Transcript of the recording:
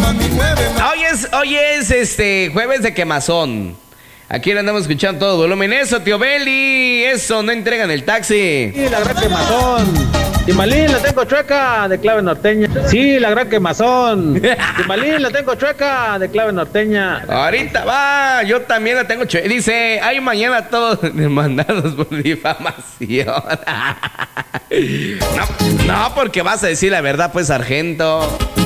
Hoy es jueves de quemazón. Aquí le andamos escuchando todo volumen. Eso, tío Beli. Eso, no entregan el taxi. Sí, la gran quemazón. Timalín, la tengo chueca de clave norteña. Sí, la gran quemazón. Timalín, la tengo chueca de clave norteña. Ahorita va, yo también la tengo chueca. Dice, hay mañana todos demandados por difamación. No, porque vas a decir la verdad, pues, sargento.